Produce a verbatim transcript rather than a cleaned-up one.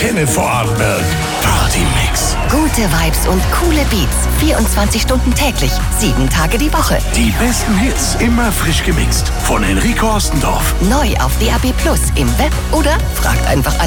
Antenne Vorarlberg. Partymix. Gute Vibes und coole Beats. vierundzwanzig Stunden täglich, sieben Tage die Woche. Die besten Hits, immer frisch gemixt. Von Enrico Ostendorf. Neu auf D A B Plus, im Web oder fragt einfach